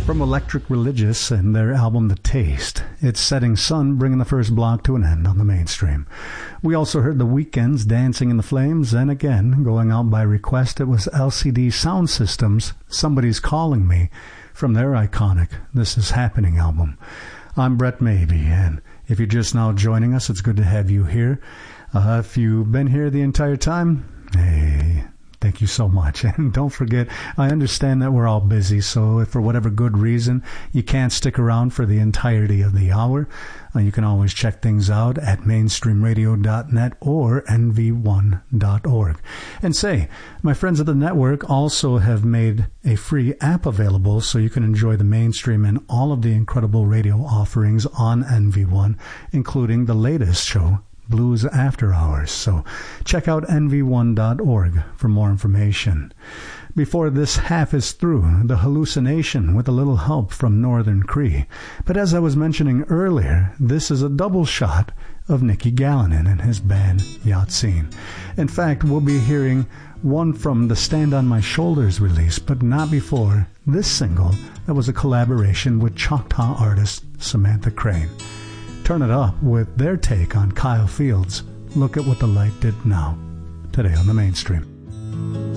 From Electric Religious and their album The Taste, it's Setting Sun, bringing the first block to an end on the mainstream. We also heard The Weeknd's Dancing in the Flames, and again, going out by request, it was LCD Sound System's Somebody's Calling Me from their iconic This Is Happening album. I'm Brett Maybe, and if you're just now joining us, it's good to have you here. If you've been here the entire time, hey, thank you so much. And don't forget, I understand that we're all busy, so if for whatever good reason you can't stick around for the entirety of the hour, you can always check things out at mainstreamradio.net or nv1.org. And say, my friends at the network also have made a free app available so you can enjoy the mainstream and all of the incredible radio offerings on NV1, including the latest show, Blues After Hours. So check out nv1.org for more information. Before this half is through, The Hallucination with a little help from Northern Cree. But as I was mentioning earlier, this is a double shot of Nicky Gallanin and his band Yahtsin. In fact, we'll be hearing one from the Stand on My Shoulders release, but not before this single that was a collaboration with Choctaw artist Samantha Crane. Turn it up with their take on Kyle Fields' Look at What the Light Did Now, today on the mainstream.